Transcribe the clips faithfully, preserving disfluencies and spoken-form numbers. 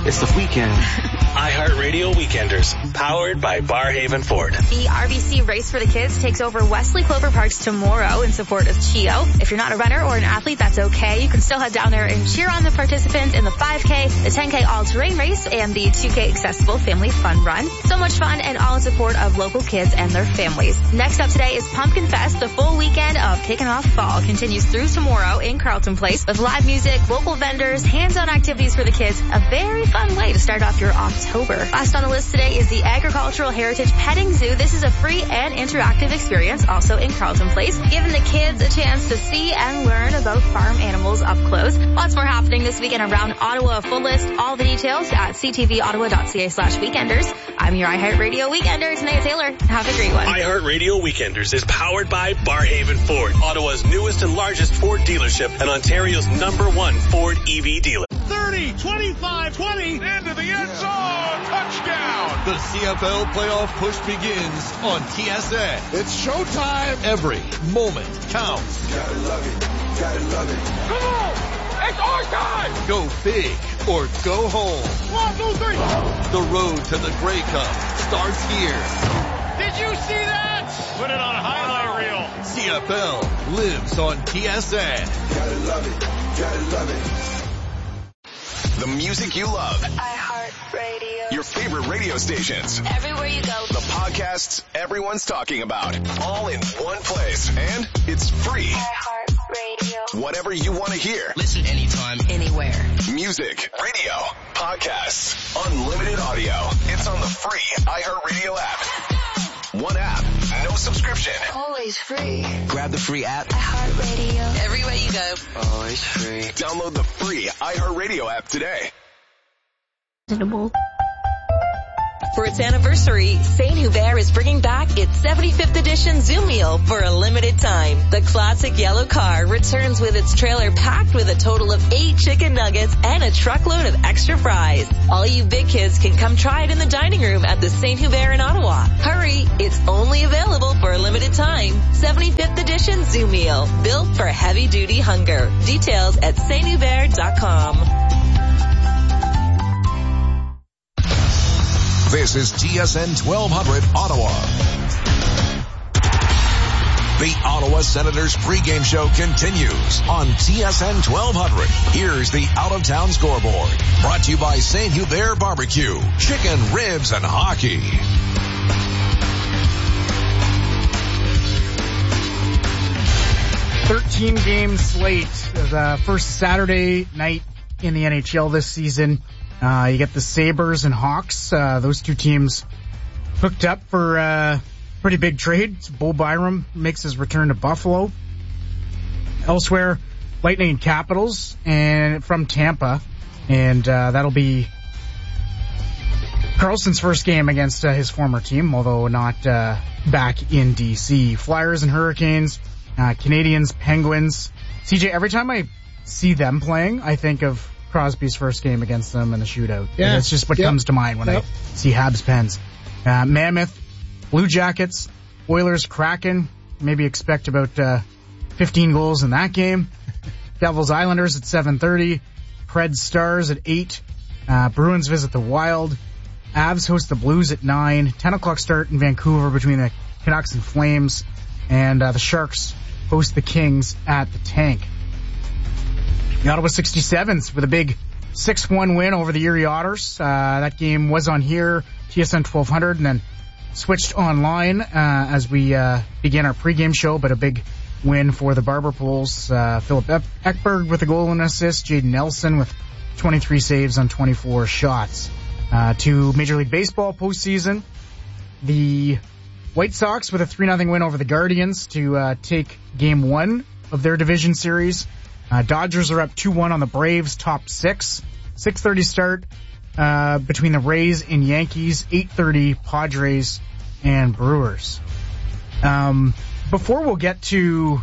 It's the weekend. iHeartRadio Weekenders, powered by Barhaven Ford. The R B C Race for the Kids takes over Wesley Clover Parks tomorrow in support of Chio. If you're not a runner or an athlete, that's okay. You can still head down there and cheer on the participants in the five K, the ten K all-terrain race, and the two K accessible family fun run. So much fun and all in support of local kids and their families. Next up today is Pumpkin Fest. The full weekend of Kicking Off Fall continues through tomorrow in Carlton Place with live music, local vendors, hands-on activities for the kids. A very fun way to start off your October. Last on the list today is the Agricultural Heritage Petting Zoo. This is a free and interactive experience also in Carlton Place, giving the kids a chance to see and learn about farm animals up close. Lots more happening this weekend around Ottawa. Full list, all the details at c t v ottawa dot c a slash weekenders. I'm your iHeartRadio Weekender, Tanea Taylor. Have a great one. iHeartRadio Weekenders is powered by Barhaven Ford, Ottawa's newest and largest Ford dealership and Ontario's number one Ford E V dealer. thirty, twenty-five, twenty, into the end zone, touchdown! The C F L playoff push begins on T S N. It's showtime! Every moment counts. Gotta love it, gotta love it. Come on! It's our time! Go big or go home. One, two, three! The road to the Grey Cup starts here. Did you see that? Put it on a highlight reel. C F L lives on T S N. Gotta love it, gotta love it. The music you love. iHeartRadio. Your favorite radio stations. Everywhere you go. The podcasts everyone's talking about. All in one place. And it's free. iHeartRadio. Whatever you want to hear. Listen anytime, anywhere. Music, radio, podcasts, unlimited audio. It's on the free iHeartRadio app. One app, no subscription. Always free. grab the free app. iHeartRadio. Everywhere you go. Always free. Download the free iHeartRadio app today. For its anniversary, Saint Hubert is bringing back its seventy-fifth edition Zoom meal for a limited time. The classic yellow car returns with its trailer packed with a total of eight chicken nuggets and a truckload of extra fries. All you big kids can come try it in the dining room at the Saint Hubert in Ottawa. Hurry, it's only available for a limited time. seventy-fifth edition Zoom meal, built for heavy-duty hunger. Details at saint hubert dot com. This is T S N twelve hundred Ottawa. The Ottawa Senators pregame show continues on T S N twelve hundred. Here's the out-of-town scoreboard. Brought to you by Saint Hubert Barbecue, chicken, ribs, and hockey. thirteen game slate. The first Saturday night in the N H L this season. Uh, you get the Sabres and Hawks. Uh, those two teams hooked up for a uh, pretty big trade. Bo Byram makes his return to Buffalo. Elsewhere, Lightning and Capitals and from Tampa. And uh, that'll be Karlsson's first game against uh, his former team, although not uh, back in D C. Flyers and Hurricanes, uh, Canadians, Penguins. C J, every time I see them playing, I think of Crosby's first game against them in the shootout. Yeah. That's just what yep. comes to mind when yep. I see Habs Pens. Uh, Mammoth, Blue Jackets, Oilers, Kraken. Maybe expect about uh, fifteen goals in that game. Devils, Islanders at seven thirty. Preds, Stars at eight. Uh, Bruins visit the Wild. Avs host the Blues at nine. ten o'clock start in Vancouver between the Canucks and Flames. And uh, the Sharks host the Kings at the Tank. The Ottawa sixty-sevens with a big six one win over the Erie Otters. Uh, that game was on here, T S N twelve hundred, and then switched online uh, as we uh, began our pregame show, but a big win for the Barber Poles. Uh, Philip Ekberg with a goal and assist, Jaden Nelson with twenty-three saves on twenty-four shots. Uh, to Major League Baseball postseason, the White Sox with a three nothing win over the Guardians to uh, take game one of their division series. Uh, Dodgers are up two one on the Braves, top six. six thirty start uh, between the Rays and Yankees, eight thirty Padres and Brewers. Um, before we'll get to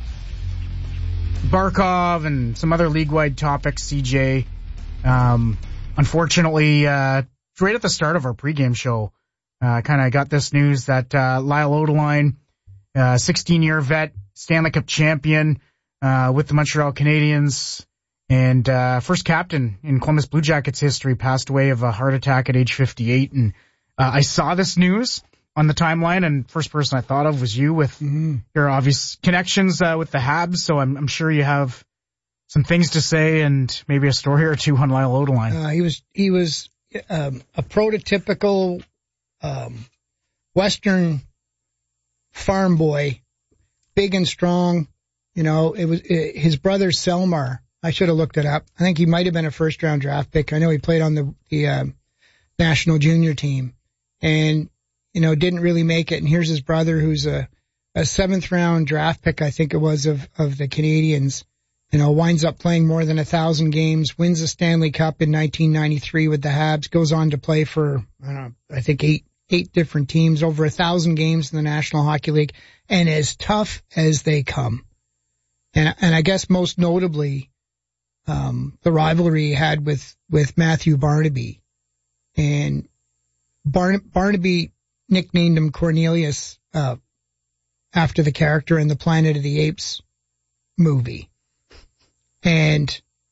Barkov and some other league-wide topics, C J, um, unfortunately, uh, right at the start of our pregame show, I uh, kind of got this news that uh, Lyle Odeline, uh, sixteen-year vet, Stanley Cup champion, Uh, with the Montreal Canadiens, And uh first captain in Columbus Blue Jackets history passed away of a heart attack at age fifty-eight. And uh, I saw this news on the timeline, and first person I thought of was you with mm-hmm. your obvious connections uh, with the Habs. So I'm, I'm sure you have some things to say and maybe a story or two on Lyle Odeline. Uh, he was he was um, a prototypical um, Western farm boy, big and strong. You know, it was it, his brother Selmar. I should have looked it up. I think he might have been a first round draft pick. I know he played on the the uh, national junior team, and you know didn't really make it. And here's his brother, who's a a seventh round draft pick, I think it was, of of the Canadiens. You know, winds up playing more than a thousand games, wins the Stanley Cup in nineteen ninety-three with the Habs, goes on to play for I don't know, I think eight eight different teams, over a thousand games in the National Hockey League, and as tough as they come. And and I guess most notably, um, the rivalry he had with, with Matthew Barnaby. And Barn- Barnaby nicknamed him Cornelius, uh, after the character in the Planet of the Apes movie. And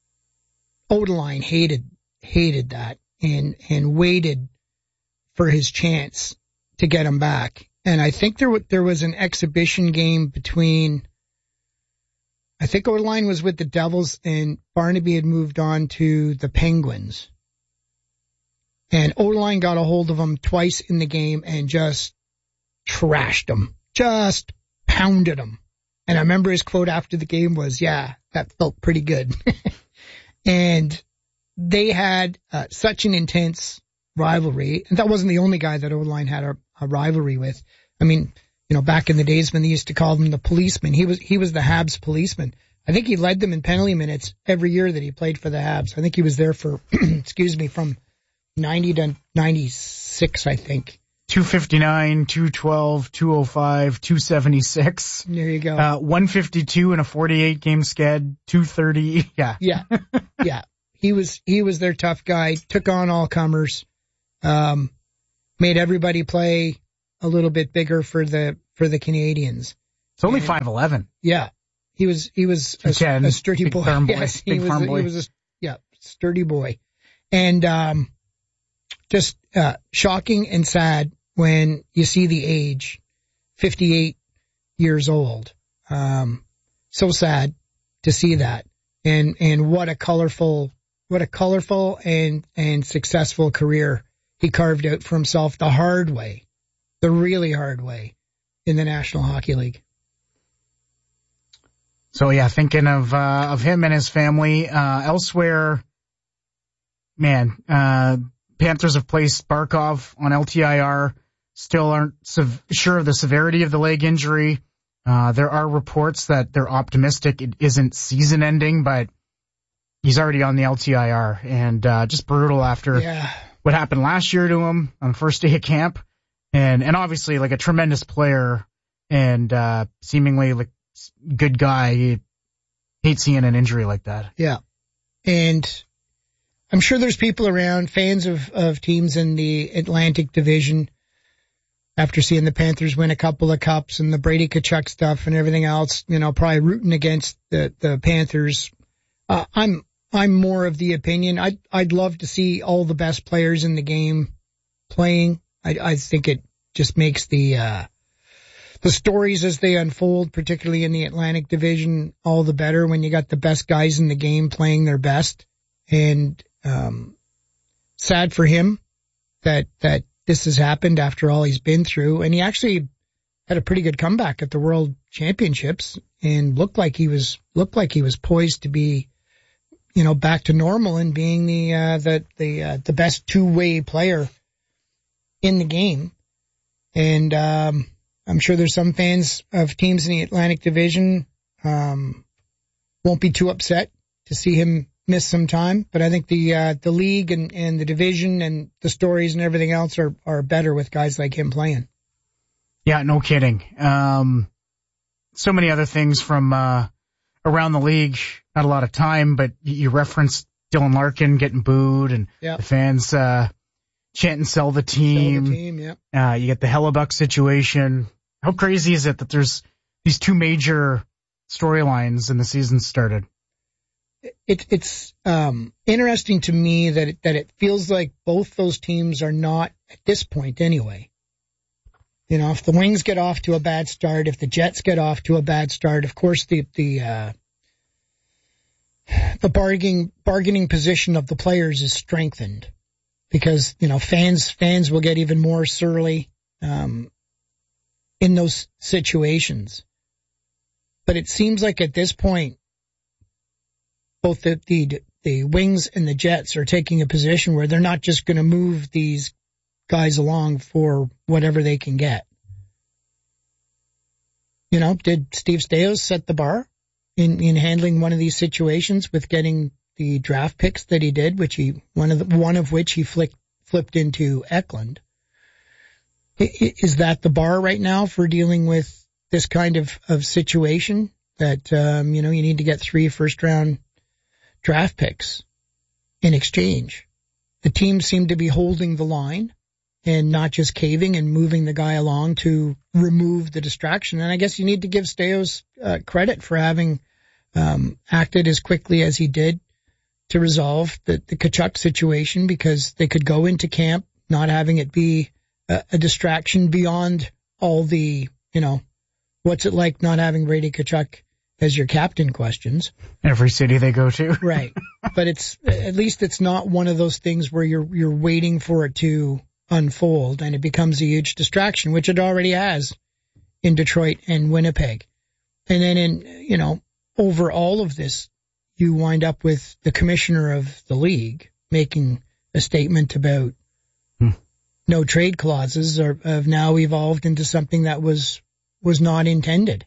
Odeline hated, hated that and, and waited for his chance to get him back. And I think there, w- there was an exhibition game between, I think Odeline was with the Devils and Barnaby had moved on to the Penguins. And Odeline got a hold of him twice in the game and just trashed him, just pounded him. And I remember his quote after the game was, yeah, that felt pretty good. And they had uh, such an intense rivalry. And that wasn't the only guy that Odeline had a, a rivalry with. I mean, you know, back in the days when they used to call him the policeman, he was, he was the Habs policeman. I think he led them in penalty minutes every year that he played for the Habs. I think he was there for, excuse me, from ninety to ninety-six, I think. two fifty-nine, two twelve, two oh five, two seventy-six. There you go. Uh, one fifty-two in a forty-eight game sched, two thirty. Yeah. Yeah. Yeah. He was, he was their tough guy, took on all comers, um, made everybody play a little bit bigger for the, for the Canadians. It's only five eleven. Yeah. He was, he was a, Again, a sturdy big boy. Farm boy. Yes, big he was, farm a, boy. he was a, yeah, sturdy boy. And, um, just, uh, shocking and sad when you see the age, fifty-eight years old. Um, so sad to see that. And, and what a colorful, what a colorful and, and successful career he carved out for himself the hard way, the really hard way in the National Hockey League. So yeah, thinking of, uh, of him and his family, uh, elsewhere, man, uh, Panthers have placed Barkov on L T I R, still aren't sev- sure of the severity of the leg injury. Uh, there are reports that they're optimistic it isn't season ending, but he's already on the L T I R, and, uh, just brutal after yeah. what happened last year to him on the first day of camp. And, and obviously like a tremendous player and, uh, seemingly like good guy. You hate seeing an injury like that. Yeah. And I'm sure there's people around, fans of, of teams in the Atlantic Division, after seeing the Panthers win a couple of cups and the Brady Tkachuk stuff and everything else, you know, probably rooting against the, the Panthers. Uh, I'm, I'm more of the opinion. I'd, I'd love to see all the best players in the game playing. I, I think it just makes the, uh, the stories as they unfold, particularly in the Atlantic Division, all the better when you got the best guys in the game playing their best. And, um, sad for him that, that this has happened after all he's been through. And he actually had a pretty good comeback at the World Championships and looked like he was, looked like he was poised to be, you know, back to normal and being the, uh, the, the, uh, the best two-way player in the game. And, um, I'm sure there's some fans of teams in the Atlantic Division, um, won't be too upset to see him miss some time, but I think the, uh, the league and, and the division and the stories and everything else are, are better with guys like him playing. Yeah, no kidding. Um, so many other things from, uh, around the league. Not a lot of time, but you referenced Dylan Larkin getting booed and yep. the fans, uh, chanting sell the team. Sell the team, yeah. Uh, you get the Hellebuck situation. How crazy is it that there's these two major storylines and the season started? it, it's um, interesting to me that it, that it feels like both those teams are not, at this point anyway. You know, if the Wings get off to a bad start, if the Jets get off to a bad start, of course the the uh, the bargaining bargaining position of the players is strengthened because, you know, fans fans will get even more surly um, in those situations. But it seems like at this point, both the, the the Wings and the Jets are taking a position where they're not just going to move these guys along for whatever they can get. You know, did Steve Staios set the bar in, in handling one of these situations with getting the draft picks that he did, which he one of the, one of which he flicked, flipped into Eklund? Is that the bar right now for dealing with this kind of, of situation that, um, you know, you need to get three first round draft picks in exchange? The teams seem to be holding the line and not just caving and moving the guy along to remove the distraction. And I guess you need to give Staios uh, credit for having um, acted as quickly as he did to resolve the, the Tkachuk situation, because they could go into camp not having it be a, a distraction beyond all the, you know, what's it like not having Brady Tkachuk as your captain questions. Every city they go to. Right. But it's, at least it's not one of those things where you're, you're waiting for it to unfold and it becomes a huge distraction, which it already has in Detroit and Winnipeg. And then in, you know, over all of this, you wind up with the commissioner of the league making a statement about hmm. no trade clauses are, have now evolved into something that was, was not intended.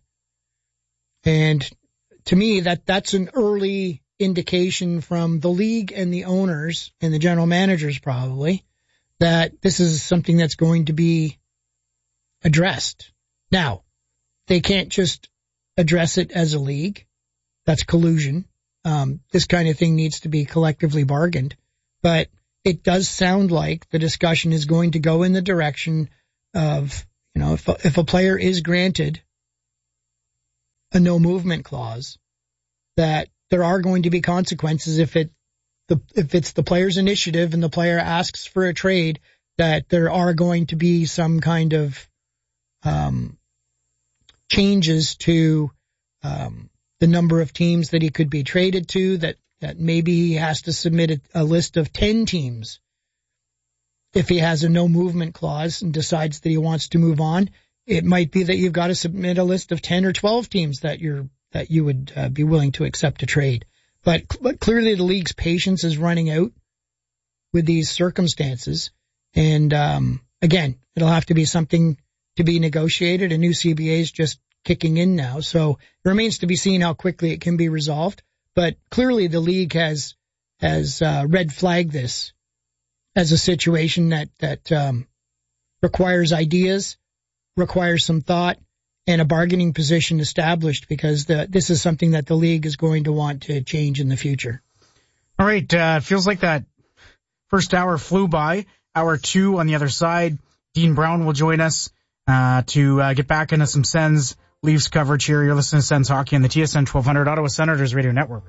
And to me, that, that's an early indication from the league and the owners and the general managers probably that this is something that's going to be addressed. Now, they can't just address it as a league. That's collusion. Um, this kind of thing needs to be collectively bargained. But it does sound like the discussion is going to go in the direction of, you know, if, if a player is granted a no movement clause, that there are going to be consequences if it The, if it's the player's initiative and the player asks for a trade, that there are going to be some kind of um, changes to um, the number of teams that he could be traded to, that, that maybe he has to submit a, a list of ten teams if he has a no movement clause and decides that he wants to move on. It might be that you've got to submit a list of ten or twelve teams that you're that you would uh, be willing to accept a trade. But, but clearly the league's patience is running out with these circumstances. And, um, again, it'll have to be something to be negotiated. A new C B A is just kicking in now. So it remains to be seen how quickly it can be resolved. But clearly the league has, has, uh, red flagged this as a situation that, that, um, requires ideas, requires some thought, and a bargaining position established, because the, this is something that the league is going to want to change in the future. All right. Uh, it feels like that first hour flew by. Hour two on the other side. Dean Brown will join us uh, to uh, get back into some Sens Leafs coverage here. You're listening to Sens Hockey on the T S N twelve hundred Ottawa Senators Radio Network.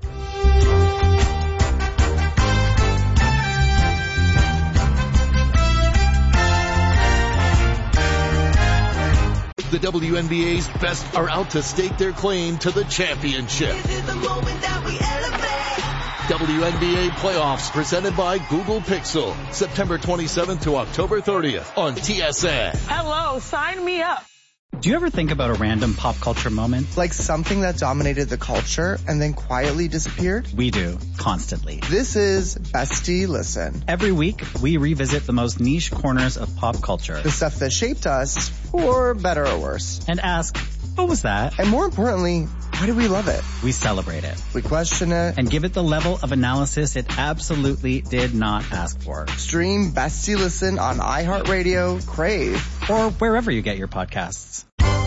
The W N B A's best are out to stake their claim to the championship. W N B A playoffs presented by Google Pixel. September twenty-seventh to October thirtieth on T S N. Hello, sign me up. Do you ever think about a random pop culture moment? Like something that dominated the culture and then quietly disappeared? We do, constantly. This is Bestie Listen. Every week, we revisit the most niche corners of pop culture. The stuff that shaped us, for better or worse. And ask, what was that? And more importantly, why do we love it? We celebrate it. We question it. And give it the level of analysis it absolutely did not ask for. Stream Bestie Listen on iHeartRadio, Crave, or wherever you get your podcasts.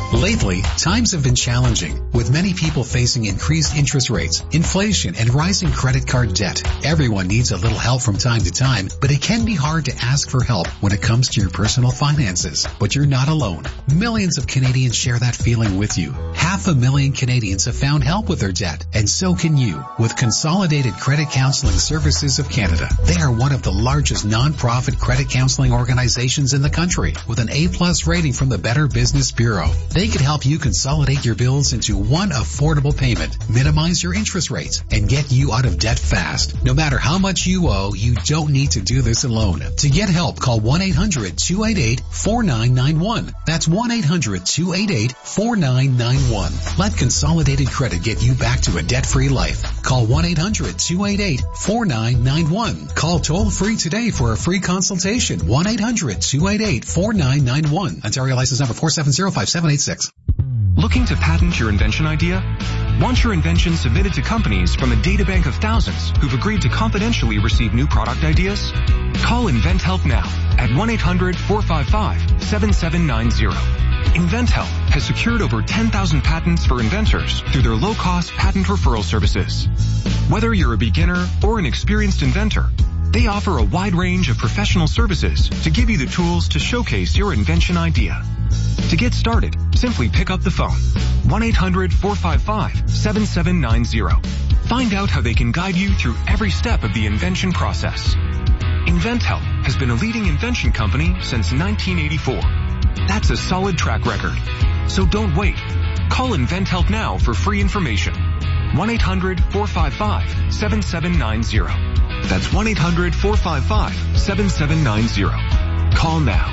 Lately, times have been challenging, with many people facing increased interest rates, inflation, and rising credit card debt. Everyone needs a little help from time to time, but it can be hard to ask for help when it comes to your personal finances. But you're not alone. Millions of Canadians share that feeling with you. Half a million Canadians have found help with their debt, and so can you, with Consolidated Credit Counseling Services of Canada. They are one of the largest non-profit credit counseling organizations in the country, with an A-plus rating from the Better Business Bureau. They could help you consolidate your bills into one affordable payment, minimize your interest rates, and get you out of debt fast. No matter how much you owe, you don't need to do this alone. To get help, call one eight hundred two eight eight four nine nine one. That's one eight hundred two eight eight four nine nine one. Let Consolidated Credit get you back to a debt-free life. Call one eight hundred two eight eight four nine nine one. Call toll-free today for a free consultation. one eight hundred two eight eight four nine nine one. Ontario license number four seven zero five seven eight six. Looking to patent your invention idea? Want your invention submitted to companies from a databank of thousands who've agreed to confidentially receive new product ideas? Call InventHelp now at one eight hundred four five five seven seven nine zero. InventHelp has secured over ten thousand patents for inventors through their low-cost patent referral services. Whether you're a beginner or an experienced inventor, they offer a wide range of professional services to give you the tools to showcase your invention idea. To get started, simply pick up the phone. one eight hundred four five five seven seven nine zero. Find out how they can guide you through every step of the invention process. InventHelp has been a leading invention company since nineteen eighty-four. That's a solid track record. So don't wait. Call InventHelp now for free information. one eight hundred four five five seven seven nine zero. That's one eight hundred four five five seven seven nine zero. Call now.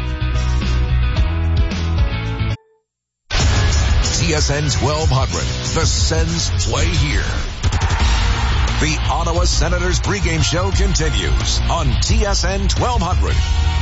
T S N twelve hundred. The Sens play here. The Ottawa Senators pregame show continues on T S N twelve hundred.